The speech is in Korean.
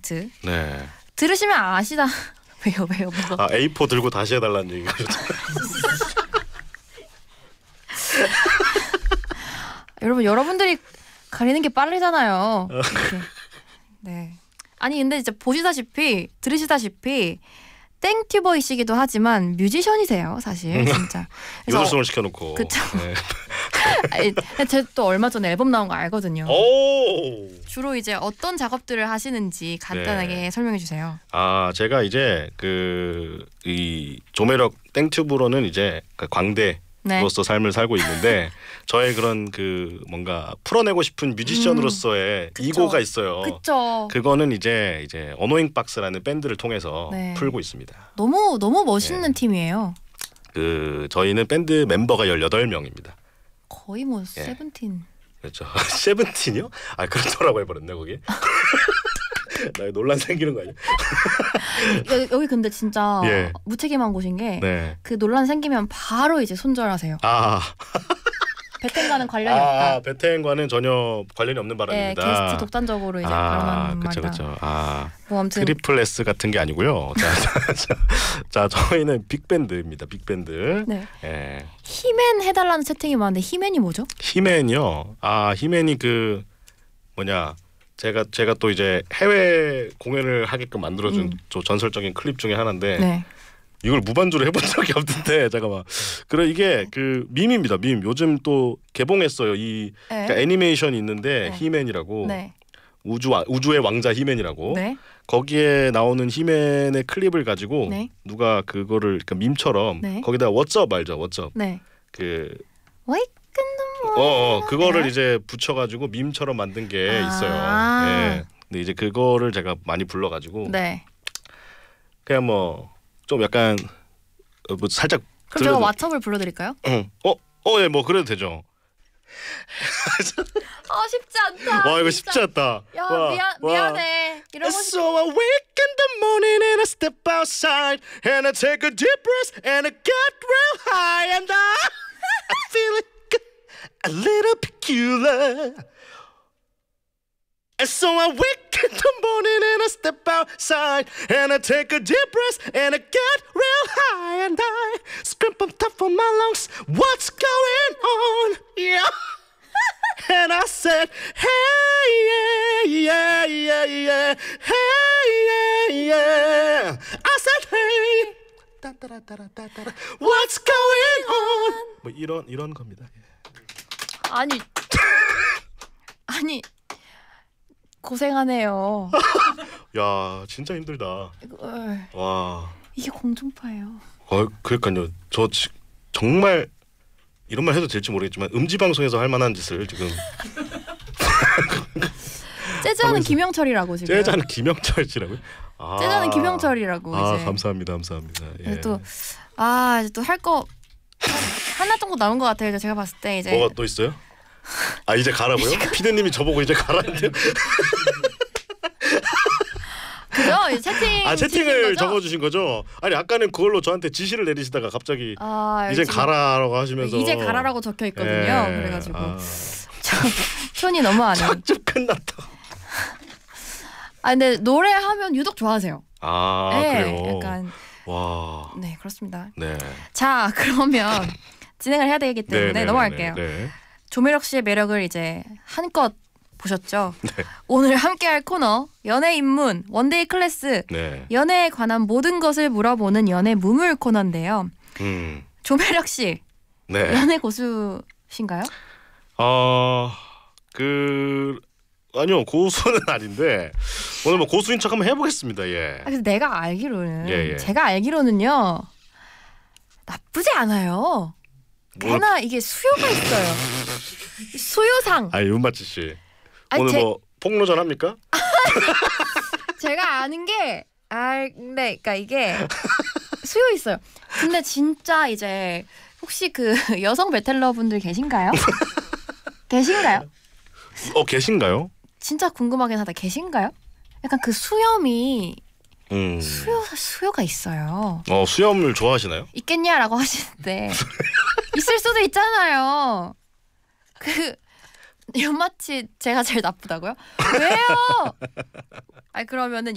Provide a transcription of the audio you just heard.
팟캐스트 네. 들으시면 아시다. 왜요? 뭐가? A4 들고 다시 해달라는 얘기가. 여러분들이 가리는 게 빠르잖아요. 이렇게. 네. 아니 근데 진짜 들으시다시피 땡튜버이시기도 하지만 뮤지션이세요, 사실 진짜. 요술송을 시켜놓고. 그쵸. 네. 제가 또 얼마 전에 앨범 나온 거 알거든요. 오. 주로 이제 어떤 작업들을 하시는지 간단하게 네. 설명해 주세요. 제가 이제 이 조매력 땡튜브로는 이제 광대. 네. 로서 삶을 살고 있는데 저의 그런 뭔가 풀어내고 싶은 뮤지션으로서의 이고가 있어요. 그쵸. 그거는 이제 어노잉 박스라는 밴드를 통해서 네. 풀고 있습니다. 너무 멋있는 팀이에요. 저희는 밴드 멤버가 18명입니다. 거의 뭐 세븐틴. 그렇죠. 세븐틴이요? 그렇더라고 해버렸네 거기. 나 논란 생기는 거 아니야? 여기 근데 진짜 예. 무책임한 곳인 게 네. 그 논란 생기면 바로 이제 손절하세요. 배텐과는 관련이 없다. 배텐과는 전혀 관련이 없는 발언입니다. 네, 게스트 독단적으로 이제 그런 말이다. 그렇죠. 뭐 아무튼 트리플 S 같은 게 아니고요. 자, 저희는 빅밴드입니다. 빅밴드. 네. 예. 히맨 해달라는 채팅이 많은데 히맨이 뭐죠? 히맨이요. 히맨이 제가 또 이제 해외 공연을 하게끔 만들어준 저 전설적인 클립 중에 하나인데 네. 이걸 무반주로 해본 적이 없는데 잠깐만. 이게 밈입니다. 밈. 요즘 또 개봉했어요. 그러니까 애니메이션이 있는데 히맨이라고. 네. 우주의 왕자 히맨이라고. 네. 거기에 나오는 히맨의 클립을 가지고 네. 누가 그거를 밈처럼 네. 거기다 왓츠업 알죠? 왓츠업. 네. 그거를 네. 이제 붙여가지고 밈처럼 만든 게 있어요. 네. 근데 이제 그거를 제가 많이 불러가지고 네. 그냥 좀 약간 살짝. 그럼 제가 왓츠업을 불러드릴까요? 예, 그래도 되죠. 쉽지 않다. 와 이거 쉽지 않다. 야 미안해. 이러고 So I wake in the morning and I step outside and I take a deep breath and I get real high and I feel it a little peculiar. And so I wake in the morning and I step outside and I take a deep breath and I get real high and I scream from top of my lungs, what's going on? Yeah. And I said, hey, yeah, yeah, yeah, hey, yeah, yeah. I said, hey, what's going on? 이런 겁니다. 아니 고생하네요. 야, 진짜 힘들다. 와. 이게 공중파예요. 그러니까요. 저 정말 이런 말 해도 될지 모르겠지만 음지 방송에서 할 만한 짓을 지금 재즈하는 김영철이라고 지금. 재즈하는 김영철이라고요? 재즈하는 김영철이라고 이제. 감사합니다. 예. 또 할 거 하나 정도 남은 것 같아요. 제가 봤을 때 이제. 뭐가 또 있어요? 이제 가라고요? 피디님이 저보고 이제 가라는데요? 그죠? 채팅을 적어주신 거죠? 아까는 그걸로 저한테 지시를 내리시다가 갑자기 이제 가라라고 하시면서 이제 가라라고 적혀 있거든요. 그래가지고 톤이 너무 안 해요. 좀 끝났다. 근데 노래하면 유독 좋아하세요. 네, 그래요? 약간 와. 네, 그렇습니다. 네. 자, 그러면 진행을 해야 되기 때문에 넘어갈게요. 네. 조매력 씨의 매력을 이제 한껏 보셨죠? 네. 오늘 함께할 코너 연애 입문 원데이 클래스. 네. 연애에 관한 모든 것을 물어보는 연애 무물 코너인데요. 조매력 씨, 네. 연애 고수신가요? 아니요, 고수는 아닌데 오늘 고수인 척 한번 해보겠습니다. 예. 그래서 내가 알기로는 예. 제가 알기로는요 나쁘지 않아요. 꽤나 이게 수요가 있어요. 수요상. 윤마치 씨. 오늘 폭로전 합니까? 제가 아는 게 그러니까 이게 수요 있어요. 근데 진짜 이제 혹시 여성 베텔러 분들 계신가요? 계신가요? 계신가요? 진짜 궁금하긴 하다. 계신가요? 약간 수염이 수요가 있어요. 수염을 좋아하시나요? 있겠냐라고 하시는데 있을 수도 있잖아요. 연마치 제가 제일 나쁘다고요? 왜요? 그러면은